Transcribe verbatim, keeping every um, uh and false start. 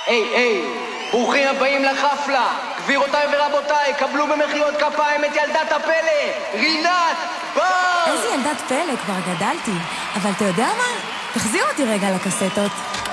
היי, היי, ברוכים הבאים לחפלה. גבירותיי ורבותיי, קבלו במחיאות כפיים את ילדת הפלא, רינת בר! איזה ילדת פלא, כבר גדלתי. אבל אתה יודע מה? תחזיר אותי רגע לקסטות.